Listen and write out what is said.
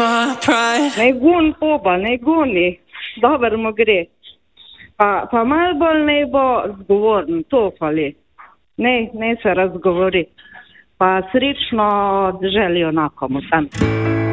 Ne gun poba, ne guni. Dober mu gre. Pa malo bolj ne bo zgovoren, to fali. Ne se razgovori. Pa srečno želijo nakomu tam.